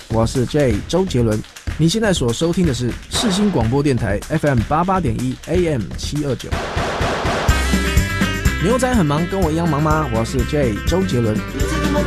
我是 J 周杰伦。你现在所收听的是世新广播电台 FM 88.1 AM 729。牛仔很忙，跟我一样忙吗？我是 J 周杰伦。